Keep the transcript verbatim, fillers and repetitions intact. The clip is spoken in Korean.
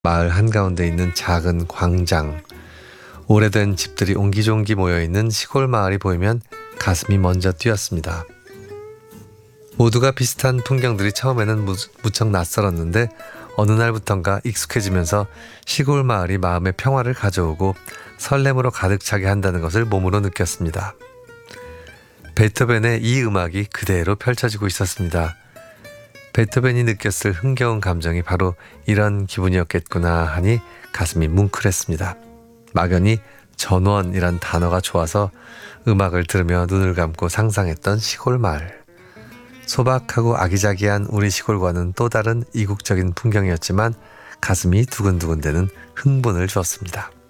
마을 한가운데 있는 작은 광장, 오래된 집들이 옹기종기 모여있는 시골 마을이 보이면 가슴이 먼저 뛰었습니다. 모두가 비슷한 풍경들이 처음에는 무, 무척 낯설었는데 어느 날부턴가 익숙해지면서 시골 마을이 마음의 평화를 가져오고 설렘으로 가득 차게 한다는 것을 몸으로 느꼈습니다. 베토벤의 이 음악이 그대로 펼쳐지고 있었습니다. 베토벤이 느꼈을 흥겨운 감정이 바로 이런 기분이었겠구나 하니 가슴이 뭉클했습니다. 막연히 전원이란 단어가 좋아서 음악을 들으며 눈을 감고 상상했던 시골 마을. 소박하고 아기자기한 우리 시골과는 또 다른 이국적인 풍경이었지만 가슴이 두근두근대는 흥분을 주었습니다.